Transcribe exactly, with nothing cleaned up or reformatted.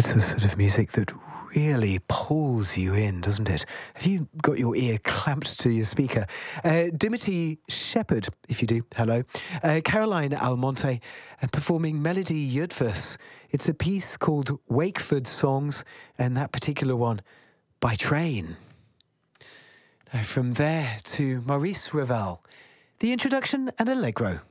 It's the sort of music that really pulls you in, doesn't it? Have you got your ear clamped to your speaker? Uh, Dimity Shepherd, if you do, hello. Uh, Caroline Almonte, uh, performing Melody Yudvus. It's a piece called Wakeford Songs, and that particular one, By Train. Now from there to Maurice Ravel, the introduction and Allegro.